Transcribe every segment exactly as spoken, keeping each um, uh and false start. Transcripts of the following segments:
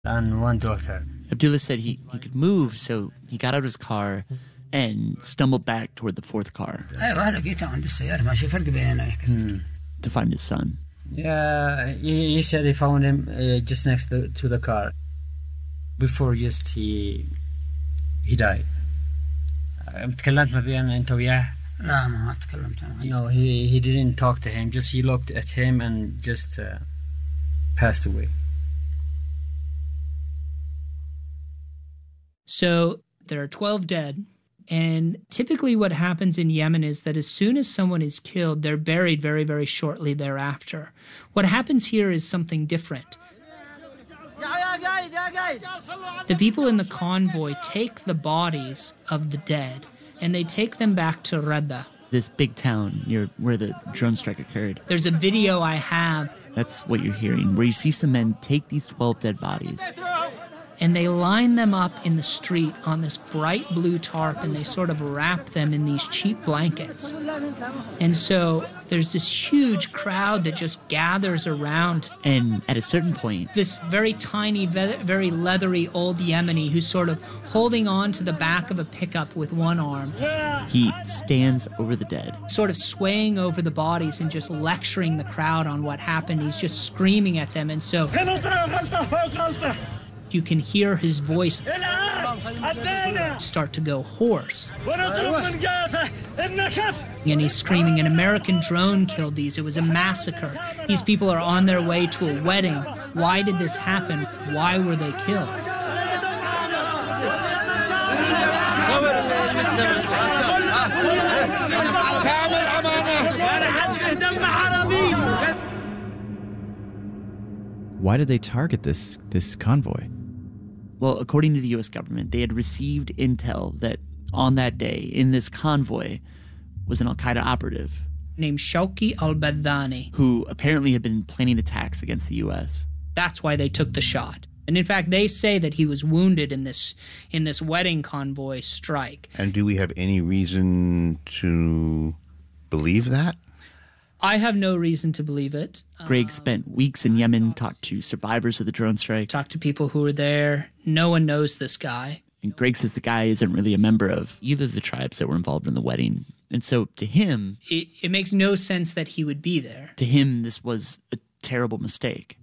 and one daughter. Abdullah said he, he could move, so he got out of his car and stumbled back toward the fourth car Hmm. to find his son. Yeah, he, he said he found him uh, just next to, to the car. Before just he he died. تكلمت ما بين أنت وياه؟ لا ما تكلمت أنا. No, he he didn't talk to him. Just he looked at him and just uh, passed away. So there are twelve dead. And typically what happens in Yemen is that as soon as someone is killed, they're buried very, very shortly thereafter. What happens here is something different. The people in the convoy take the bodies of the dead and they take them back to Radda. This big town near where the drone strike occurred. There's a video I have. That's what you're hearing, where you see some men take these twelve dead bodies. And they line them up in the street on this bright blue tarp, and they sort of wrap them in these cheap blankets. And so there's this huge crowd that just gathers around. And at a certain point, this very tiny, very leathery old Yemeni who's sort of holding on to the back of a pickup with one arm. He stands over the dead, sort of swaying over the bodies and just lecturing the crowd on what happened. He's just screaming at them. And so you can hear his voice start to go hoarse. And he's screaming, an American drone killed these. It was a massacre. These people are on their way to a wedding. Why did this happen? Why were they killed? Why did they target this this convoy? Well, according to the U S government, they had received intel that on that day, in this convoy, was an al-Qaeda operative named Shawki al-Badhani, who apparently had been planning attacks against the U S. That's why they took the shot. And in fact, they say that he was wounded in this in this wedding convoy strike. And do we have any reason to believe that? I have no reason to believe it. Greg spent weeks in Yemen, talked to survivors of the drone strike. Talked to people who were there. No one knows this guy. And Greg says the guy isn't really a member of either of the tribes that were involved in the wedding. And so to him... It, it makes no sense that he would be there. To him, this was a terrible mistake.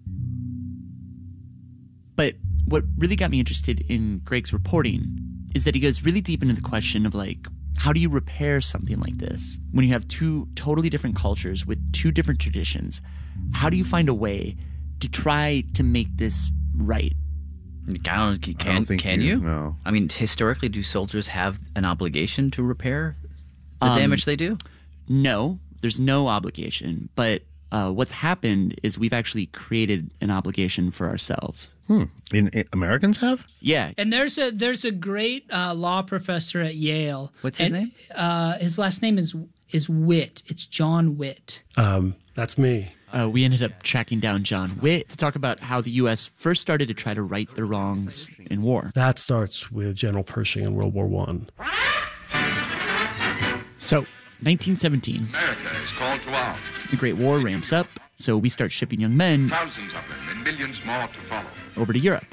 But what really got me interested in Greg's reporting is that he goes really deep into the question of, like, how do you repair something like this? When you have two totally different cultures with two different traditions, how do you find a way to try to make this right? Can, can, I don't think can you? you? No. I mean, historically, do soldiers have an obligation to repair the Um, damage they do? No, there's no obligation. But uh, what's happened is we've actually created an obligation for ourselves. Hmm. In, in Americans have? Yeah. And there's a there's a great uh, law professor at Yale. What's his and, name? Uh, his last name is is Witt. It's John Witt. Um, that's me. Uh, we ended up tracking down John Witt to talk about how the U S first started to try to right the wrongs in war. That starts with General Pershing in World War One. So, nineteen seventeen. America is called to arms. The Great War ramps up, so we start shipping young men, Thousands of them and millions more to follow. over to Europe.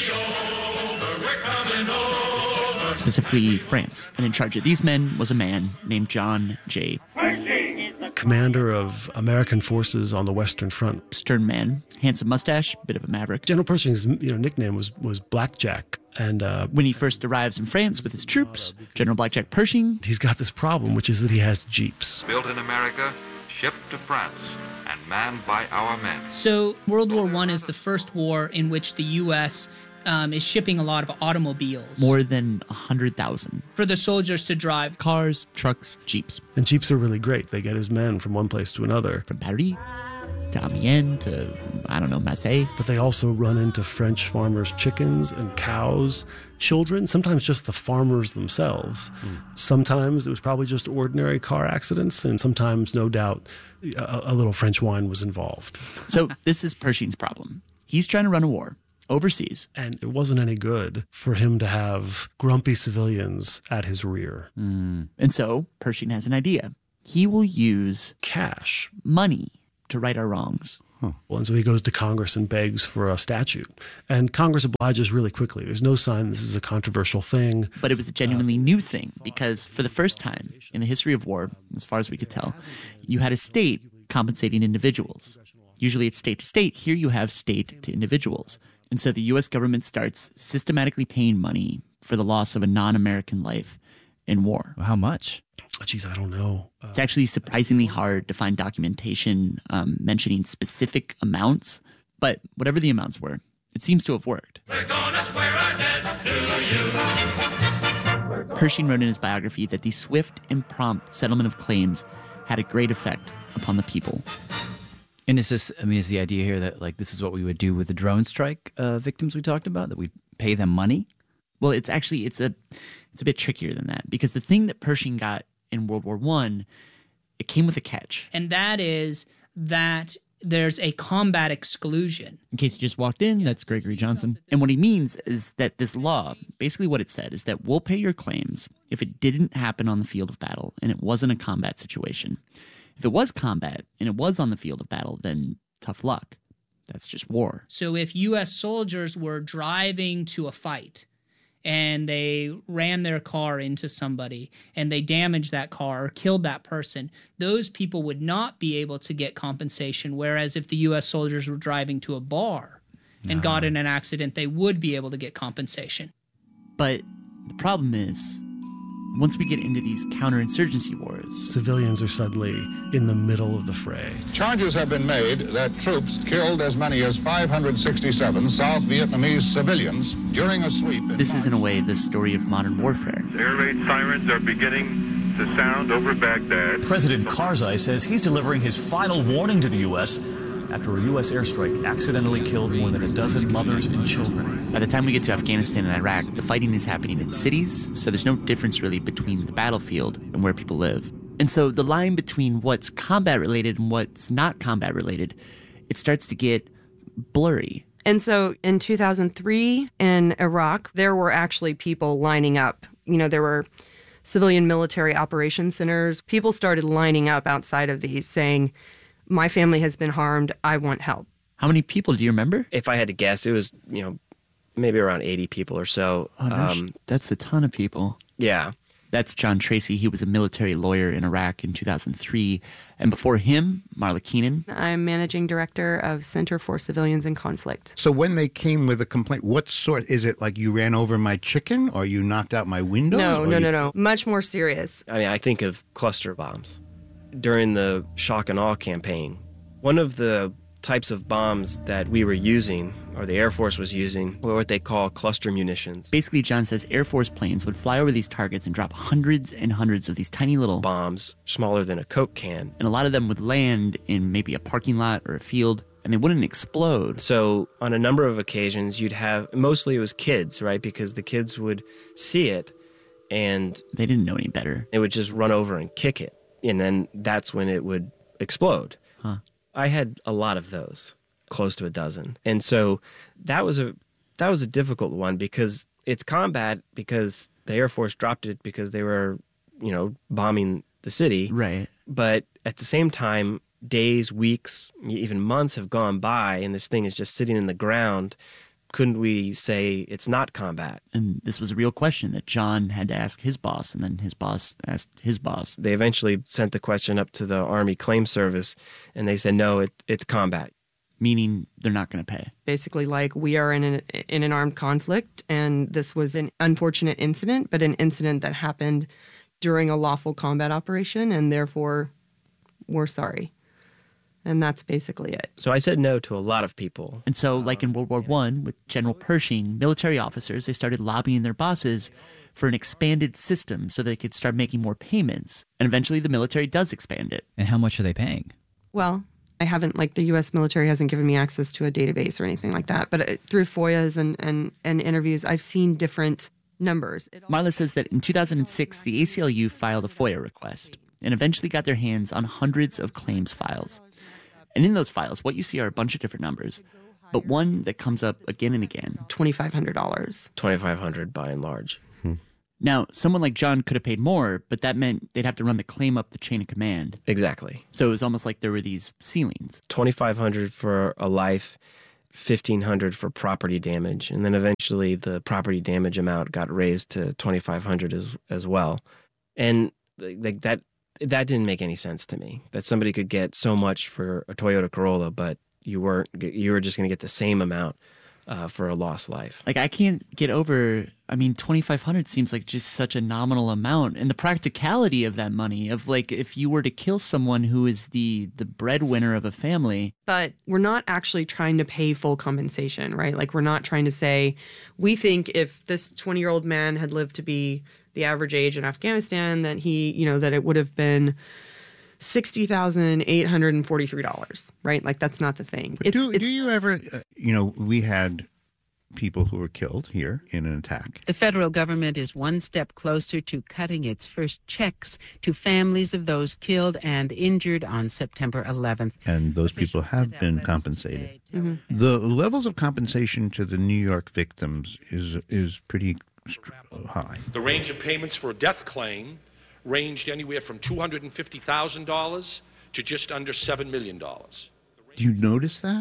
Specifically France. And in charge of these men was a man named John J. Commander of American forces on the Western Front. Stern man, handsome mustache, bit of a maverick. General Pershing's you know, nickname was, was Blackjack. And uh, when he first arrives in France with his troops, General Blackjack Pershing... he's got this problem, which is that he has jeeps. Built in America, shipped to France, and manned by our men. So World War One is the first war in which the U S Um, is shipping a lot of automobiles. More than one hundred thousand. For the soldiers to drive. Cars, trucks, jeeps. And jeeps are really great. They get his men from one place to another. From Paris to Amiens to, I don't know, Marseille. But they also run into French farmers' chickens and cows, children, sometimes just the farmers themselves. Mm. Sometimes it was probably just ordinary car accidents, and sometimes, no doubt, a, a little French wine was involved. So this is Pershing's problem. He's trying to run a war overseas. And it wasn't any good for him to have grumpy civilians at his rear. Mm. And so Pershing has an idea. He will use cash, money, to right our wrongs. Well, and so he goes to Congress and begs for a statute. And Congress obliges really quickly. There's no sign this is a controversial thing. But it was a genuinely new thing because for the first time in the history of war, as far as we could tell, you had a state compensating individuals. Usually it's state to state. Here you have state to individuals. And so the U S government starts systematically paying money for the loss of a non-American life in war. How much? Oh, geez, I don't know. Uh, It's actually surprisingly hard to find documentation um, mentioning specific amounts, but whatever the amounts were, it seems to have worked. We're gonna swear our debt to you. Pershing wrote in his biography that the swift and prompt settlement of claims had a great effect upon the people. And is this, I mean, is the idea here that, like, this is what we would do with the drone strike uh, victims we talked about, that we pay them money? Well, it's actually, it's a, it's a bit trickier than that, because the thing that Pershing got in World War One, it came with a catch. And that is that there's a combat exclusion. In case you just walked in, that's Gregory Johnson. And what he means is that this law, basically what it said is that we'll pay your claims if it didn't happen on the field of battle and it wasn't a combat situation. If it was combat and it was on the field of battle, then tough luck. That's just war. So if U S soldiers were driving to a fight and they ran their car into somebody and they damaged that car or killed that person, those people would not be able to get compensation. Whereas if the U S soldiers were driving to a bar and No. got in an accident, they would be able to get compensation. But the problem is, once we get into these counterinsurgency wars, civilians are suddenly in the middle of the fray. Charges have been made that troops killed as many as five hundred sixty-seven South Vietnamese civilians during a sweep. In this is in a way the story of modern warfare. Air raid sirens are beginning to sound over Baghdad. President Karzai says he's delivering his final warning to the U S after a U S airstrike accidentally killed more than a dozen mothers and children. By the time we get to Afghanistan and Iraq, the fighting is happening in cities, so there's no difference really between the battlefield and where people live. And so the line between what's combat-related and what's not combat-related, it starts to get blurry. And so in two thousand three in Iraq, there were actually people lining up. You know, there were civilian military operations centers. People started lining up outside of these saying, my family has been harmed, I want help. How many people do you remember? If I had to guess, it was, you know, maybe around eighty people or so. Oh, that's, um, that's a ton of people. Yeah. That's John Tracy. He was a military lawyer in Iraq in two thousand three. And before him, Marla Keenan. I'm managing director of Center for Civilians in Conflict. So when they came with a complaint, what sort? Is it like you ran over my chicken or you knocked out my windows? No, or no, you... no, no. Much more serious. I mean, I think of cluster bombs. During the shock and awe campaign, one of the types of bombs that we were using, or the Air Force was using, were what they call cluster munitions. Basically, John says Air Force planes would fly over these targets and drop hundreds and hundreds of these tiny little bombs, smaller than a Coke can. And a lot of them would land in maybe a parking lot or a field, and they wouldn't explode. So on a number of occasions, you'd have, mostly it was kids, right? Because the kids would see it, and they didn't know any better. They would just run over and kick it, and then that's when it would explode. Huh. I had a lot of those, close to a dozen. And so that was a that was a difficult one because it's combat because the Air Force dropped it because they were, you know, bombing the city. Right. But at the same time, days, weeks, even months have gone by and this thing is just sitting in the ground. Couldn't we say it's not combat? And this was a real question that John had to ask his boss, and then his boss asked his boss. They eventually sent the question up to the Army Claims Service, and they said, no, it, it's combat. Meaning they're not going to pay. Basically, like, we are in an, in an armed conflict, and this was an unfortunate incident, but an incident that happened during a lawful combat operation, and therefore, we're sorry. And that's basically it. So I said no to a lot of people. And so, like in World War One, with General Pershing, military officers, they started lobbying their bosses for an expanded system so they could start making more payments. And eventually the military does expand it. And how much are they paying? Well, I haven't, like, the U S military hasn't given me access to a database or anything like that. But it, through F O I As and, and, and interviews, I've seen different numbers. Marla says that in two thousand six, the A C L U filed a F O I A request and eventually got their hands on hundreds of claims files. And in those files, what you see are a bunch of different numbers, but one that comes up again and again. twenty-five hundred dollars. twenty-five hundred dollars by and large. Hmm. Now, someone like John could have paid more, but that meant they'd have to run the claim up the chain of command. Exactly. So it was almost like there were these ceilings. twenty-five hundred dollars for a life, fifteen hundred dollars for property damage, and then eventually the property damage amount got raised to twenty-five hundred dollars as as well. And like that that didn't make any sense to me, that somebody could get so much for a Toyota Corolla, but you weren't you were just going to get the same amount Uh, for a lost life. Like, I can't get over, I mean, twenty-five hundred dollars seems like just such a nominal amount. And the practicality of that money, of like, if you were to kill someone who is the, the breadwinner of a family. But we're not actually trying to pay full compensation, right? Like, we're not trying to say, we think if this twenty-year-old man had lived to be the average age in Afghanistan, that he, you know, that it would have been sixty thousand eight hundred forty-three dollars, right? Like, that's not the thing. But It's, do, it's, do you ever, uh, you know, we had people who were killed here in an attack. The federal government is one step closer to cutting its first checks to families of those killed and injured on September eleventh. And those people have been compensated. Mm-hmm. The levels of compensation to the New York victims is is pretty high. The range of payments for a death claim ranged anywhere from two hundred fifty thousand dollars to just under seven million dollars. Do you notice that?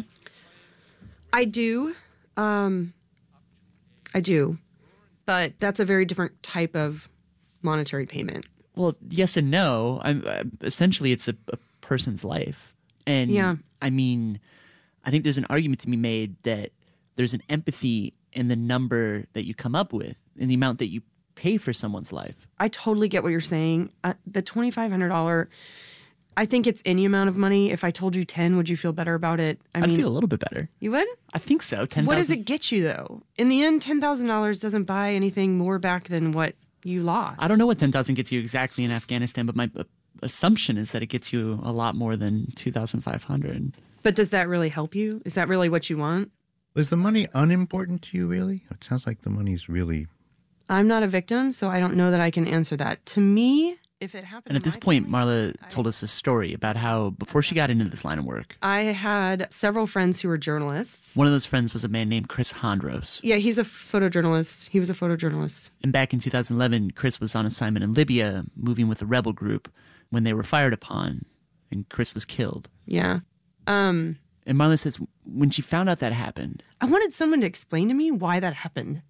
I do. Um, I do. But that's a very different type of monetary payment. Well, yes and no. I'm, uh, essentially, it's a, a person's life. And, yeah. I mean, I think there's an argument to be made that there's an empathy in the number that you come up with, in the amount that you pay for someone's life. I totally get what you're saying. Uh, the twenty-five hundred dollars, I think it's any amount of money. If I told you ten, would you feel better about it? I I'd mean, feel a little bit better. You would? I think so. ten thousand What does it get you, though? In the end, ten thousand dollars doesn't buy anything more back than what you lost. I don't know what ten thousand gets you exactly in Afghanistan, but my uh, assumption is that it gets you a lot more than two thousand five hundred. But does that really help you? Is that really what you want? Is the money unimportant to you, really? It sounds like the money's really... I'm not a victim, so I don't know that I can answer that. To me, if it happened... And at this point, Marla told us a story about how, before she got into this line of work, I had several friends who were journalists. one of those friends was a man named Chris Hondros. Yeah, he's a photojournalist. He was a photojournalist. And back in two thousand eleven, Chris was on assignment in Libya, moving with a rebel group, when they were fired upon, and Chris was killed. Yeah. Um, and Marla says when she found out that happened, I wanted someone to explain to me why that happened.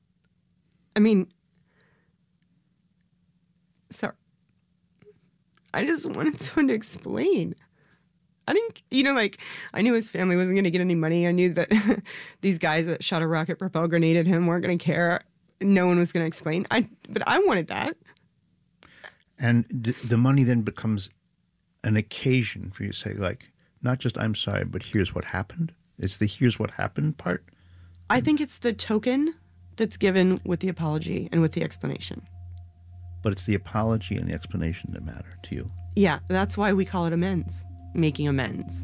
I mean, sorry. I just wanted someone to explain. I didn't, you know, like, I knew his family wasn't going to get any money. I knew that these guys that shot a rocket propelled grenade at him weren't going to care. No one was going to explain. I, but I wanted that. And d- the money then becomes an occasion for you to say, like, not just I'm sorry, but here's what happened. It's the here's what happened part. I think it's the token that's given with the apology and with the explanation. But it's the apology and the explanation that matter to you. Yeah, that's why we call it amends, making amends.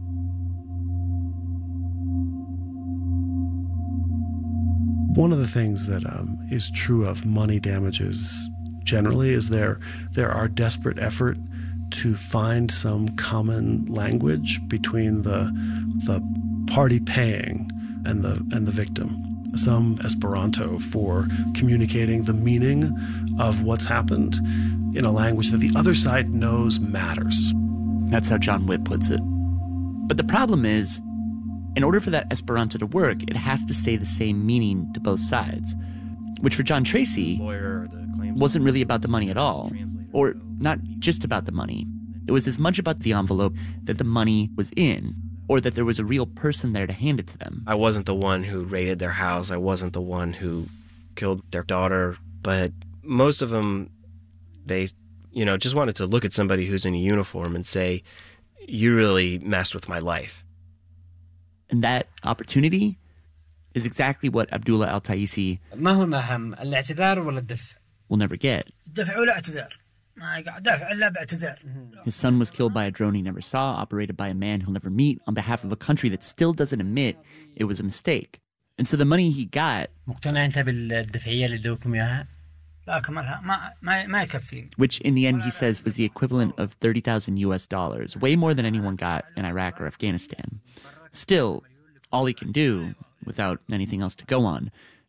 One of the things that um, is true of money damages generally is there there are desperate effort to find some common language between the the party paying and the and the victim. Some Esperanto for communicating the meaning of what's happened in a language that the other side knows matters. That's how John Witt puts it. But the problem is, in order for that Esperanto to work, it has to say the same meaning to both sides, which for John Tracy wasn't really about the money at all, or not just about the money. It was as much about the envelope that the money was in, or that there was a real person there to hand it to them. I wasn't the one who raided their house. I wasn't the one who killed their daughter. But most of them, they, you know, just wanted to look at somebody who's in a uniform and say, you really messed with my life. And that opportunity is exactly what Abdullah Al-Taisi ما هو الأهم الاعتذار ولا الدفع؟ will never get. الدفع ولا اعتذار ما قاعد دافع إلا باعتذار. His son was killed by a drone he never saw, operated by a man he'll never meet, on behalf of a country that still doesn't admit it was a mistake. And so the money he got, مقتنع أنت بالدفعية اللي ادوكم إياها؟ لا كمالها ما ما ما يكفي. which in the end he says was the equivalent of thirty thousand U S dollars, way more than anyone got in Iraq or Afghanistan. Still, all he can do, without anything else to go on,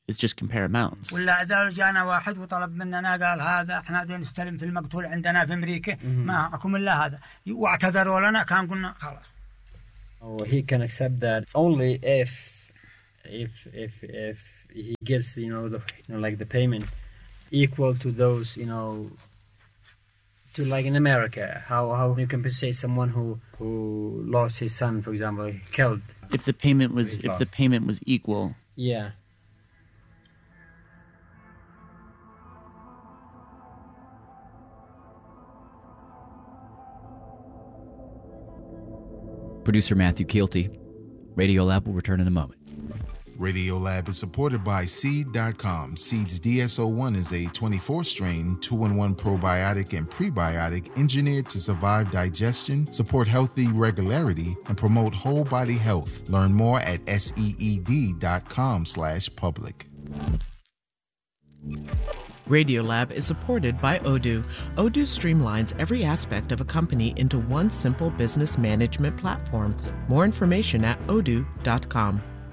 is just compare amounts. ولا إذا جانا واحد وطلب مننا قال هذا إحنا بدنا نستلم في المقتول عندنا في أمريكا ما أكم إلا هذا واعتذروا لنا كان قلنا خلاص. Oh, he can accept that only if if if if he gets you know the you know like the payment equal to those you know to like in America how how you compensate someone who who lost his son, for example, killed. If the payment was if the payment was equal. Yeah. Producer Matthew Keelty. Radiolab will return in a moment. Radiolab is supported by Seed dot com. Seed's D S O one is a twenty-four strain, two in one probiotic and prebiotic engineered to survive digestion, support healthy regularity, and promote whole body health. Learn more at seed dot com slash public. Radiolab is supported by Odoo. Odoo streamlines every aspect of a company into one simple business management platform. More information at odoo dot com.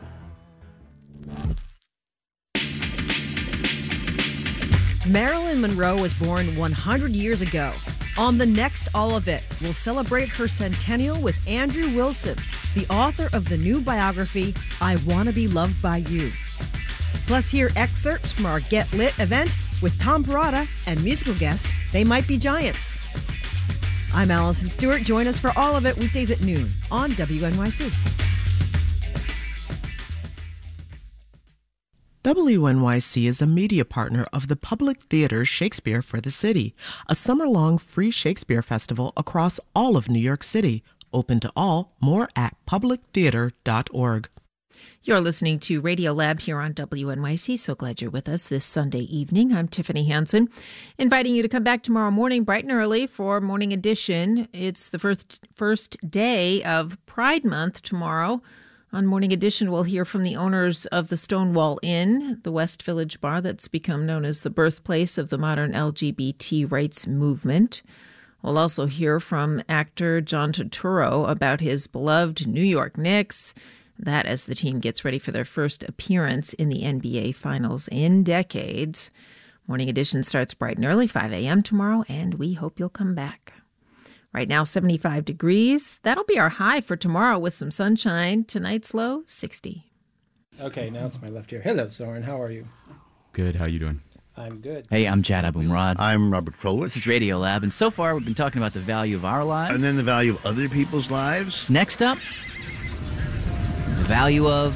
Marilyn Monroe was born one hundred years ago. On the next All of It, we'll celebrate her centennial with Andrew Wilson, the author of the new biography, I Wanna Be Loved by You. Plus, hear excerpts from our Get Lit event with Tom Perrotta and musical guest They Might Be Giants. I'm Allison Stewart. Join us for All of It weekdays at noon on W N Y C. W N Y C is a media partner of the Public Theater's Shakespeare for the City, a summer-long free Shakespeare festival across all of New York City. Open to all. More at public theater dot org. You're listening to Radiolab here on W N Y C. So glad you're with us this Sunday evening. I'm Tiffany Hansen, inviting you to come back tomorrow morning bright and early for Morning Edition. It's the first first day of Pride Month tomorrow. On Morning Edition, we'll hear from the owners of the Stonewall Inn, the West Village bar that's become known as the birthplace of the modern L G B T rights movement. We'll also hear from actor John Turturro about his beloved New York Knicks. That as the team gets ready for their first appearance in the N B A Finals in decades. Morning Edition starts bright and early, five a.m. tomorrow, and we hope you'll come back. Right now, seventy-five degrees. That'll be our high for tomorrow with some sunshine. Tonight's low, sixty. Okay, now it's my left ear. Hello, Soren. How are you? Good. How you doing? I'm good. Hey, I'm Jad Abumrad. I'm Robert Krulwich. This is Radiolab, and so far we've been talking about the value of our lives. And then the value of other people's lives. Next up, the value of...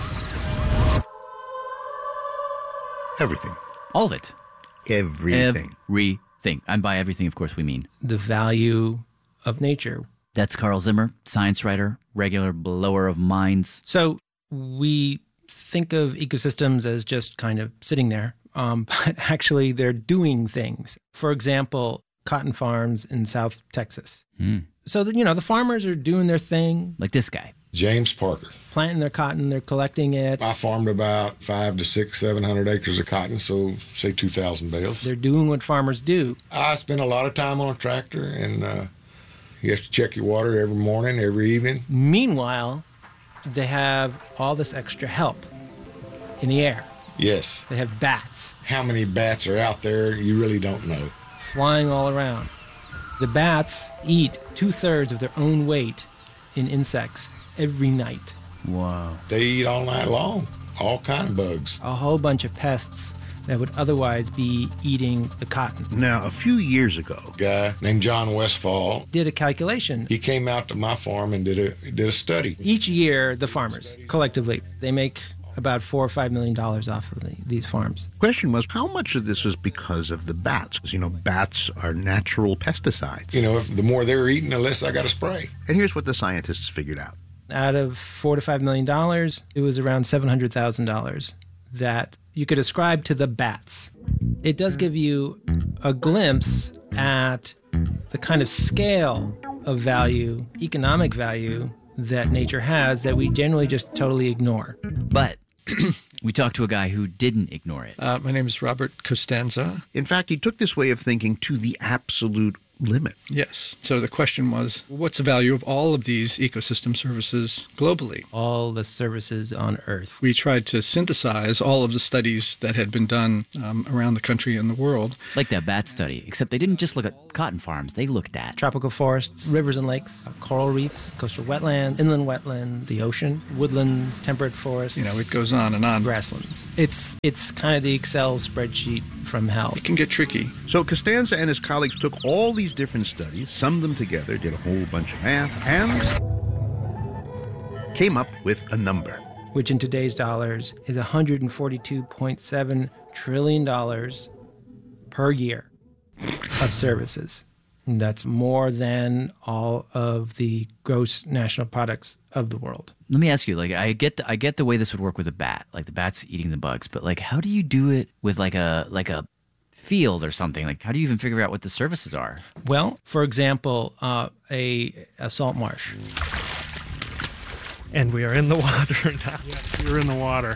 everything. All of it. Everything. Everything. And by everything, of course, we mean... the value of nature. That's Carl Zimmer, science writer, regular blower of minds. So we think of ecosystems as just kind of sitting there, um, but actually they're doing things. For example, cotton farms in South Texas. Mm. So, that, you know, the farmers are doing their thing. Like this guy. James Parker. Planting their cotton, they're collecting it. I farmed about five to six, seven hundred acres of cotton, so say two thousand bales. They're doing what farmers do. I spend a lot of time on a tractor, and uh, you have to check your water every morning, every evening. Meanwhile, they have all this extra help in the air. Yes. They have bats. How many bats are out there, you really don't know. Flying all around. The bats eat two-thirds of their own weight in insects every night. Wow. They eat all night long, all kind of bugs. A whole bunch of pests that would otherwise be eating the cotton. Now, a few years ago, a guy named John Westfall did a calculation. He came out to my farm and did a did a study. Each year, the farmers, collectively, they make about four or five million dollars off of the, these farms. The question was, how much of this was because of the bats? Because, you know, bats are natural pesticides. You know, if the more they're eating, the less I got to spray. And here's what the scientists figured out. Out of four to five million dollars, it was around seven hundred thousand dollars that you could ascribe to the bats. It does give you a glimpse at the kind of scale of value, economic value, that nature has that we generally just totally ignore. But we talked to a guy who didn't ignore it. Uh, my name is Robert Costanza. In fact, he took this way of thinking to the absolute limit. Yes. So the question was, what's the value of all of these ecosystem services globally? All the services on Earth. We tried to synthesize all of the studies that had been done um, around the country and the world. Like that bat study, except they didn't just look at cotton farms, they looked at tropical forests, rivers and lakes, coral reefs, coastal wetlands, inland wetlands, the ocean, woodlands, temperate forests. You know, it goes on and on. Grasslands. It's, it's kind of the Excel spreadsheet from hell. It can get tricky. So Costanza and his colleagues took all these different studies, summed them together, did a whole bunch of math, and came up with a number. Which in today's dollars is one hundred forty-two point seven trillion dollars per year of services. And that's more than all of the gross national products of the world. Let me ask you, like, I get the, I get the way this would work with a bat, like the bat's eating the bugs, but like, how do you do it with like a like a field or something? Like, how do you even figure out what the services are? Well, for example, uh, a, a salt marsh. And we are in the water now. Yes, we're in the water.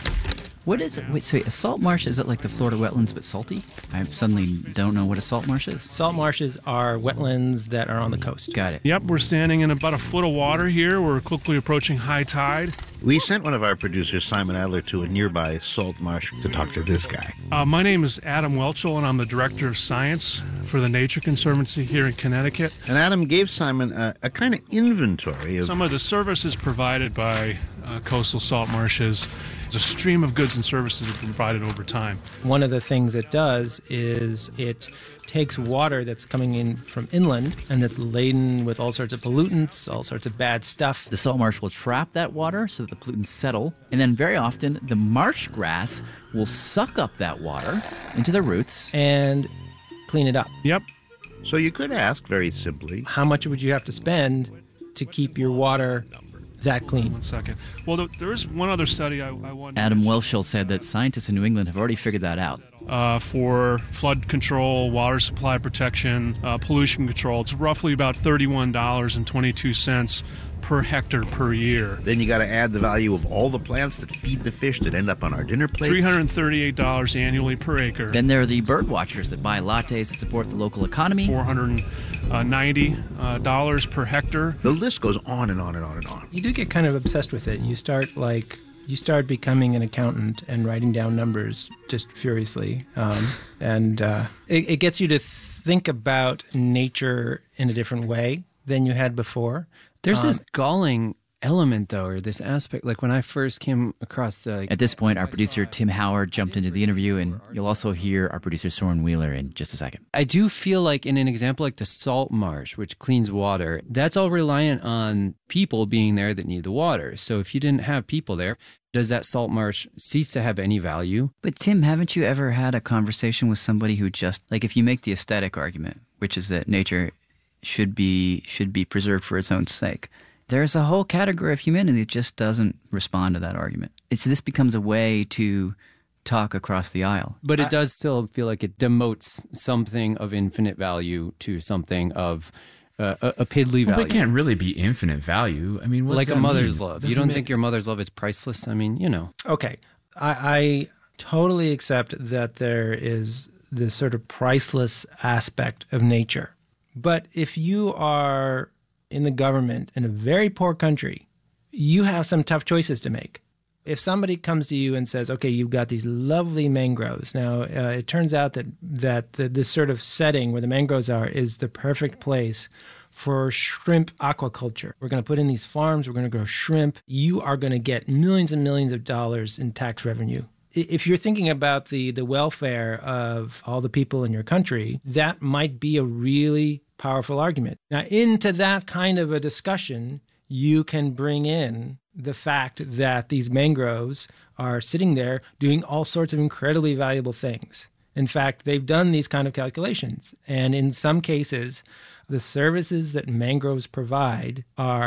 What is it? Wait, so a salt marsh, is it like the Florida wetlands but salty? I suddenly don't know what a salt marsh is. Salt marshes are wetlands that are on the coast. Got it. Yep, we're standing in about a foot of water here. We're quickly approaching high tide. We sent one of our producers, Simon Adler, to a nearby salt marsh to talk to this guy. Uh, my name is Adam Welchel, and I'm the Director of Science for the Nature Conservancy here in Connecticut. And Adam gave Simon a, a kind of inventory of... Some of the services provided by uh, coastal salt marshes. It's a stream of goods and services that are provided over time. One of the things it does is it takes water that's coming in from inland and that's laden with all sorts of pollutants, all sorts of bad stuff. The salt marsh will trap that water so that the pollutants settle, and then very often the marsh grass will suck up that water into the roots and clean it up. Yep. So you could ask very simply, how much would you have to spend to keep your water that clean? One second. Well, there is one other study I, I wanted. Adam Welchel said that scientists in New England have already figured that out. Uh, for flood control, water supply protection, uh, pollution control, it's roughly about thirty-one dollars and twenty-two cents per hectare per year. Then you got to add the value of all the plants that feed the fish that end up on our dinner plates. three hundred thirty-eight dollars annually per acre. Then there are the bird watchers that buy lattes that support the local economy. four hundred ninety dollars per hectare. The list goes on and on and on and on. You do get kind of obsessed with it. You start like you start becoming an accountant and writing down numbers just furiously, um, and uh, it, it gets you to think about nature in a different way than you had before. There's um, this galling element, though, or this aspect. Like when I first came across the... At this point, our producer Tim Howard jumped into the interview, and you'll also hear our producer Soren Wheeler in just a second. I do feel like in an example like the salt marsh, which cleans water, that's all reliant on people being there that need the water. So if you didn't have people there, does that salt marsh cease to have any value? But Tim, haven't you ever had a conversation with somebody who just, like if you make the aesthetic argument, which is that nature should be should be preserved for its own sake, there's a whole category of humanity that just doesn't respond to that argument. It's this becomes a way to talk across the aisle. But it does still feel like it demotes something of infinite value to something of uh, a, a piddly value. Well, it can't really be infinite value. I mean, what's like that a mother's mean? love. Doesn't You don't make- think your mother's love is priceless? I mean, you know. Okay, I, I totally accept that there is this sort of priceless aspect of nature. But if you are in the government in a very poor country, you have some tough choices to make. If somebody comes to you and says, okay, you've got these lovely mangroves. Now, uh, it turns out that, that the, this sort of setting where the mangroves are is the perfect place for shrimp aquaculture. We're going to put in these farms. We're going to grow shrimp. You are going to get millions and millions of dollars in tax revenue. If you're thinking about the, the welfare of all the people in your country, that might be a really powerful argument. Now, into that kind of a discussion, you can bring in the fact that these mangroves are sitting there doing all sorts of incredibly valuable things. In fact, they've done these kind of calculations. And in some cases, the services that mangroves provide are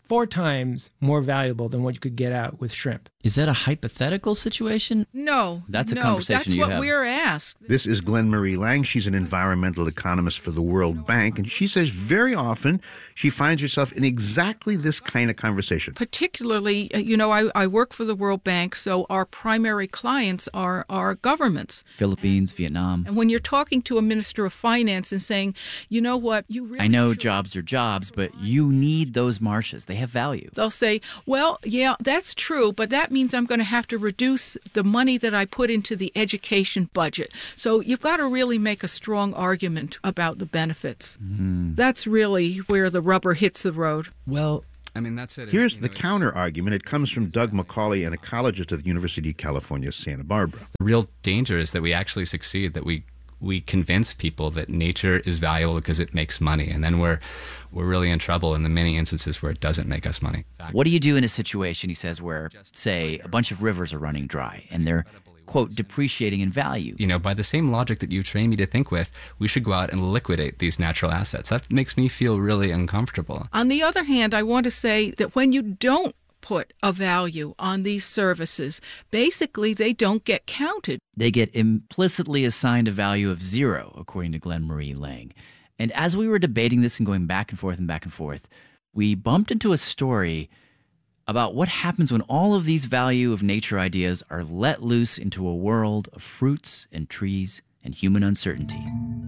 four times more valuable than what you could get out with shrimp. Is that a hypothetical situation? No. That's a no, conversation that's you what have. we're asked. This is Glenn Marie Lang. She's an environmental economist for the World Bank, and she says very often she finds herself in exactly this kind of conversation. Particularly, you know, I, I work for the World Bank, so our primary clients are our governments. Philippines, Vietnam. And when you're talking to a minister of finance and saying, you know what, you really I know jobs are jobs, but you need those marshes. They have value. They'll say, well, yeah, that's true, but that means I'm going to have to reduce the money that I put into the education budget. So you've got to really make a strong argument about the benefits. Mm. That's really where the rubber hits the road. Well, I mean, that's it. Here's you the know, counter argument. It comes from Doug McCauley, an ecologist at the University of California, Santa Barbara. The real danger is that we actually succeed, that we we convince people that nature is valuable because it makes money, and then we're we're really in trouble in the many instances where it doesn't make us money. What do you do in a situation, he says, where, say, a bunch of rivers are running dry and they're, quote, depreciating in value? You know, by the same logic that you train me to think with, we should go out and liquidate these natural assets. That makes me feel really uncomfortable. On the other hand, I want to say that when you don't put a value on these services, basically they don't get counted. They get implicitly assigned a value of zero, according to Glenn Marie Lang. And as we were debating this and going back and forth and back and forth, we bumped into a story about what happens when all of these value of nature ideas are let loose into a world of fruits and trees and human uncertainty.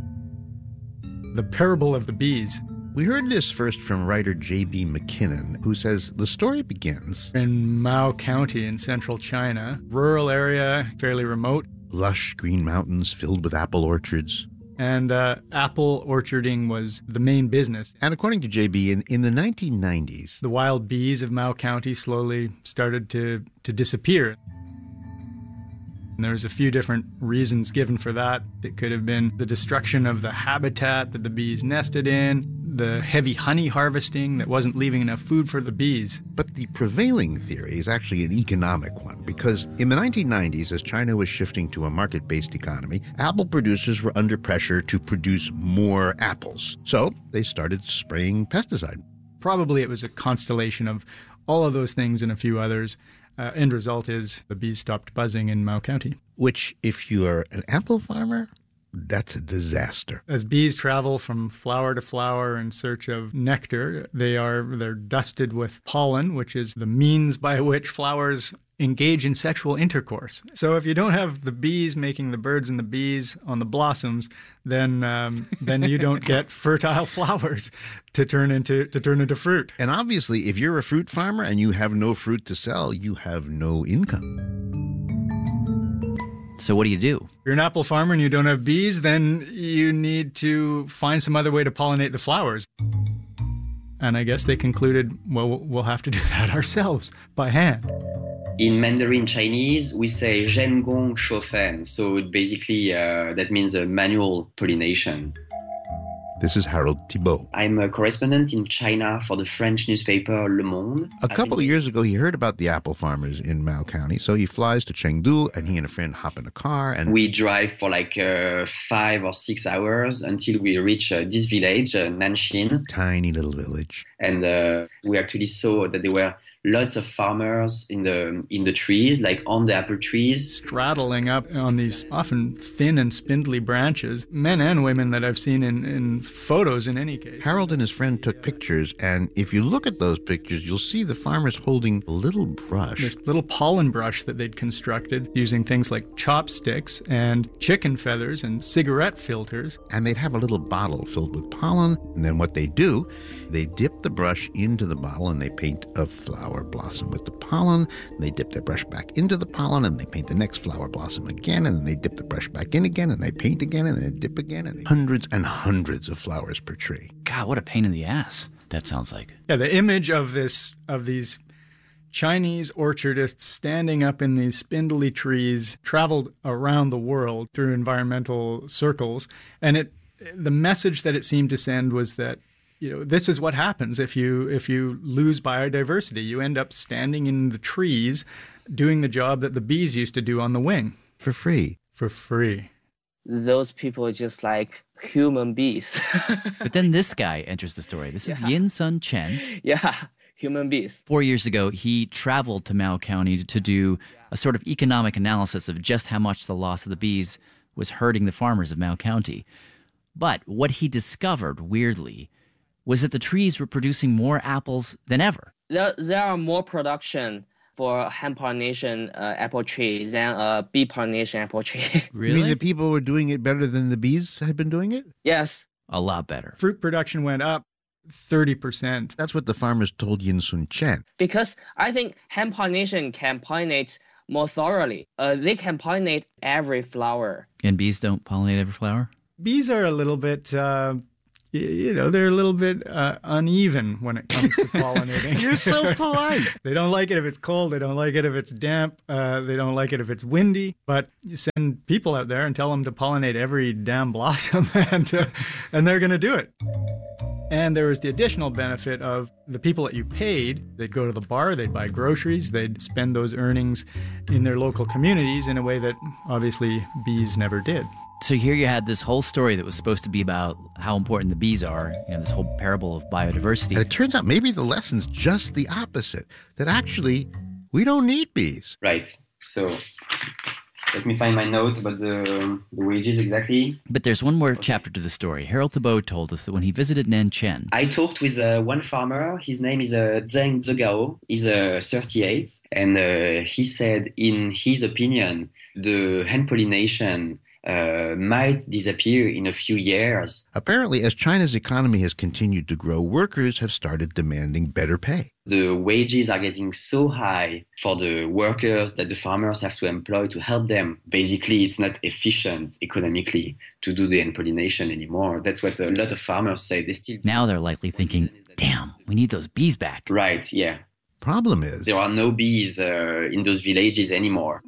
The parable of the bees. We heard this first from writer J B McKinnon, who says the story begins in Mao County in central China, rural area, fairly remote. Lush green mountains filled with apple orchards. And uh, apple orcharding was the main business. And according to J B, in, in the nineteen nineties, the wild bees of Mao County slowly started to, to disappear. And there's a few different reasons given for that. It could have been the destruction of the habitat that the bees nested in, the heavy honey harvesting that wasn't leaving enough food for the bees. But the prevailing theory is actually an economic one, because in the nineteen nineties, as China was shifting to a market-based economy, apple producers were under pressure to produce more apples. So they started spraying pesticide. Probably it was a constellation of all of those things and a few others. Uh, end result is the bees stopped buzzing in Mao County. Which, if you are an apple farmer, that's a disaster. As bees travel from flower to flower in search of nectar, they are they're dusted with pollen, which is the means by which flowers engage in sexual intercourse. So if you don't have the bees making the birds and the bees on the blossoms, then um, then you don't get fertile flowers to turn into to turn into fruit. And obviously, if you're a fruit farmer and you have no fruit to sell, you have no income. So what do you do? If you're an apple farmer and you don't have bees, then you need to find some other way to pollinate the flowers. And I guess they concluded, well, we'll have to do that ourselves by hand. In Mandarin Chinese, we say zhen gong shou fan. So it basically, uh, that means a manual pollination. This is Harold Thibault. I'm a correspondent in China for the French newspaper Le Monde. A couple of years ago, he heard about the apple farmers in Mao County, so he flies to Chengdu, and he and a friend hop in a car. And we drive for like uh, five or six hours until we reach uh, this village, uh, Nanshin. Tiny little village. And uh, we actually saw that there were lots of farmers in the in the trees, like on the apple trees. Straddling up on these often thin and spindly branches, men and women that I've seen in, in photos in any case. Harold and his friend took pictures, and if you look at those pictures, you'll see the farmers holding a little brush. This little pollen brush that they'd constructed using things like chopsticks and chicken feathers and cigarette filters. And they'd have a little bottle filled with pollen, and then what they do, they dip the brush into the bottle and they paint a flower blossom with the pollen. They dip their brush back into the pollen and they paint the next flower blossom again, and then they dip the brush back in again and they paint again and they dip again, and they... hundreds and hundreds of flowers per tree. God, what a pain in the ass that sounds like. Yeah, the image of this of these Chinese orchardists standing up in these spindly trees traveled around the world through environmental circles, and it the message that it seemed to send was that, you know, this is what happens if you if you lose biodiversity. You end up standing in the trees doing the job that the bees used to do on the wing. For free. For free. Those people are just like human bees. But then this guy enters the story. This is Yeah. Yin Sun Chen. Yeah. human beings. Four years ago, he traveled to Mao County to do a sort of economic analysis of just how much the loss of the bees was hurting the farmers of Mao County. But what he discovered, weirdly, was that the trees were producing more apples than ever. There, there are more production for hand pollination uh, apple tree than a bee pollination apple tree. You mean the people were doing it better than the bees had been doing it? Yes. A lot better. Fruit production went up thirty percent. That's what the farmers told Yin Sun Chen. Because I think hand pollination can pollinate more thoroughly. Uh, they can pollinate every flower. And bees don't pollinate every flower? Bees are a little bit, uh, y- you know, they're a little bit uh, uneven when it comes to pollinating. You're so polite. They don't like it if it's cold. They don't like it if it's damp. Uh, they don't like it if it's windy. But you send people out there and tell them to pollinate every damn blossom, and, uh, and they're going to do it. And there was the additional benefit of the people that you paid. They'd go to the bar, they'd buy groceries, they'd spend those earnings in their local communities in a way that obviously bees never did. So here you had this whole story that was supposed to be about how important the bees are, you know, this whole parable of biodiversity. And it turns out maybe the lesson's just the opposite, that actually we don't need bees. Right. So let me find my notes about the, the wages exactly. But there's one more chapter to the story. Harold Thibault told us that when he visited Nanchen, I talked with uh, one farmer. His name is uh, Zheng Zhegao. He's uh, thirty-eight. And uh, he said, in his opinion, the hand pollination uh, might disappear in a few years. Apparently, as China's economy has continued to grow, workers have started demanding better pay. The wages are getting so high for the workers that the farmers have to employ to help them. Basically, it's not efficient economically to do the hand pollination anymore. That's what a lot of farmers say. They still now they're likely thinking, damn, we need those bees back. Right, yeah. Problem is, there are no bees uh, in those villages anymore.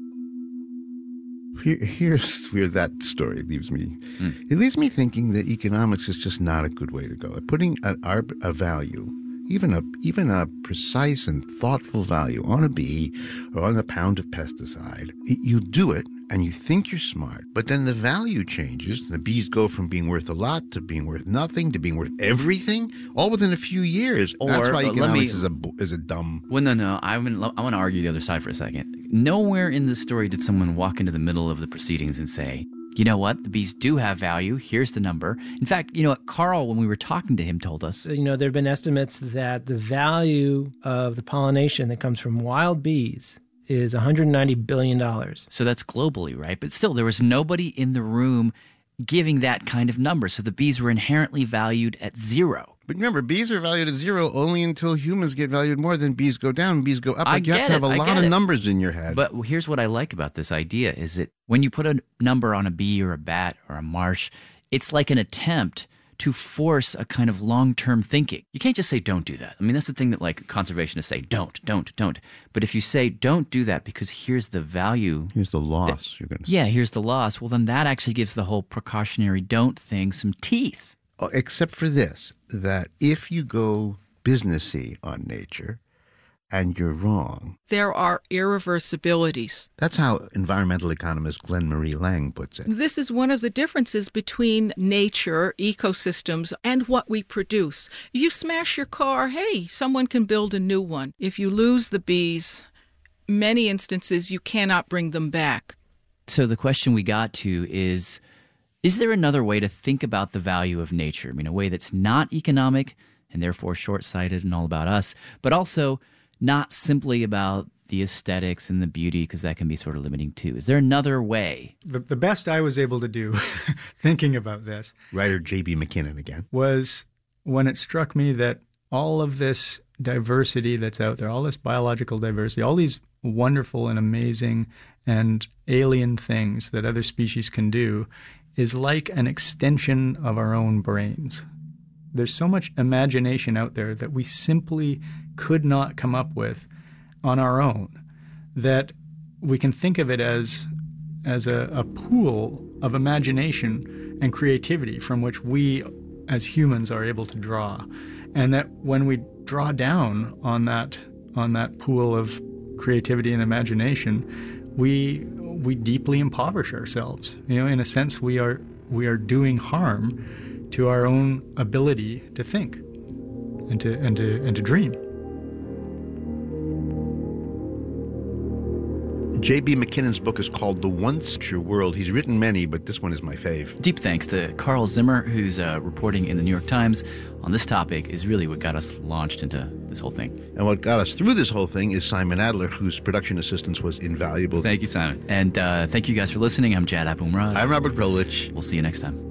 Here, here's where that story leaves me. Mm. It leaves me thinking that economics is just not a good way to go. Putting a, a value, even a even a precise and thoughtful value on a bee or on a pound of pesticide, it, you do it and you think you're smart, but then the value changes. The bees go from being worth a lot to being worth nothing to being worth everything, all within a few years. Or, That's why economics me, is a is a dumb. Well, no, no. I want I want to argue the other side for a second. Nowhere in the story did someone walk into the middle of the proceedings and say, you know what, the bees do have value. Here's the number. In fact, you know what, Carl, when we were talking to him, told us. You know, there have been estimates that the value of the pollination that comes from wild bees is one hundred ninety billion dollars. So that's globally, right? But still, there was nobody in the room giving that kind of number. So the bees were inherently valued at zero. But remember, bees are valued at zero only until humans get valued more. Then bees go down, bees go up. I Like you have to have a it, lot of it. numbers in your head. But here's what I like about this idea is that when you put a number on a bee or a bat or a marsh, it's like an attempt to force a kind of long-term thinking. You can't just say, don't do that. I mean, that's the thing that like conservationists say, don't, don't, don't. But if you say, don't do that because here's the value. Here's the loss that, you're going to Yeah, here's the loss. Well, then that actually gives the whole precautionary don't thing some teeth. Oh, except for this, that if you go businessy on nature and you're wrong. There are irreversibilities. That's how environmental economist Glenn Marie Lang puts it. This is one of the differences between nature, ecosystems, and what we produce. You smash your car, hey, someone can build a new one. If you lose the bees, many instances you cannot bring them back. So the question we got to is, is there another way to think about the value of nature? I mean, a way that's not economic and therefore short-sighted and all about us, but also not simply about the aesthetics and the beauty, because that can be sort of limiting too. Is there another way? The, the best I was able to do thinking about this, writer J B McKinnon again, was when it struck me that all of this diversity that's out there, all this biological diversity, all these wonderful and amazing and alien things that other species can do is like an extension of our own brains. There's so much imagination out there that we simply could not come up with on our own, that we can think of it as as a, a pool of imagination and creativity from which we as humans are able to draw. And that when we draw down on that on that pool of creativity and imagination, we we deeply impoverish ourselves. You know, in a sense, we are we are doing harm to our own ability to think and to and to and to dream. J B. McKinnon's book is called The Once True World. He's written many, but this one is my fave. Deep thanks to Carl Zimmer, who's uh, reporting in the New York Times on this topic, is really what got us launched into this whole thing. And what got us through this whole thing is Simon Adler, whose production assistance was invaluable. Thank you, Simon. And uh, thank you guys for listening. I'm Jad Abumrad. I'm Robert Krulwich. We'll see you next time.